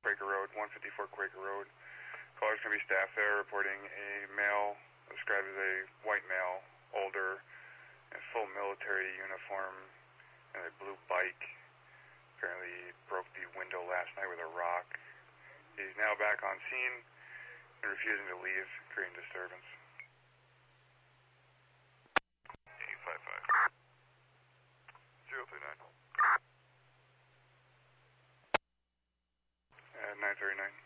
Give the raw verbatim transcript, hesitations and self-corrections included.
Quaker Road, one fifty-four Quaker Road. Caller's going to be staff there reporting a male described as a white male, older, in full military uniform, and a blue bike. Apparently broke the window last night with a rock. He's now back on scene and refusing to leave, creating disturbance. eight five five. zero three nine. Uh, nine thirty-nine.